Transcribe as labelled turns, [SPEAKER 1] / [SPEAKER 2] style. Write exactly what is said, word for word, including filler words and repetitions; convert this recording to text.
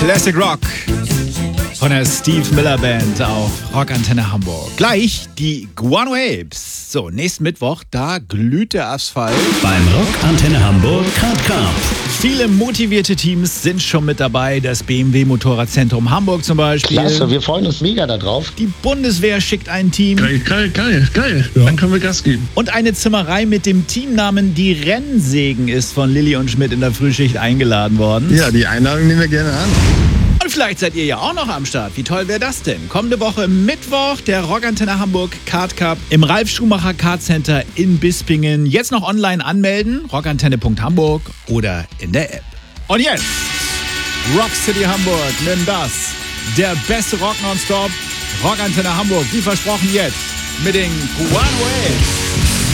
[SPEAKER 1] Classic Rock von der Steve Miller Band auf Rockantenne Hamburg. Gleich die Guano Apes. So, nächsten Mittwoch, da glüht der Asphalt.
[SPEAKER 2] Beim Rockantenne Hamburg Kart Cup.
[SPEAKER 1] Viele motivierte Teams sind schon mit dabei. Das B M W Motorradzentrum Hamburg zum Beispiel.
[SPEAKER 3] Klasse, wir freuen uns mega darauf.
[SPEAKER 1] Die Bundeswehr schickt ein Team.
[SPEAKER 4] Geil, geil, geil, geil. Ja. Dann können wir Gas geben.
[SPEAKER 1] Und eine Zimmerei mit dem Teamnamen Die Rennsägen ist von Lilly und Schmidt in der Frühschicht eingeladen worden.
[SPEAKER 4] Ja, die Einladung nehmen wir gerne an.
[SPEAKER 1] Und vielleicht seid ihr ja auch noch am Start. Wie toll wäre das denn? Kommende Woche Mittwoch der Rockantenne Hamburg Kart Cup im Ralf Schumacher Kart Center in Bispingen. Jetzt noch online anmelden, rockantenne punkt hamburg oder in der App. Und jetzt Rock City Hamburg, nimm das. Der beste Rock nonstop. Rockantenne Hamburg, wie versprochen jetzt mit den Guano Apes.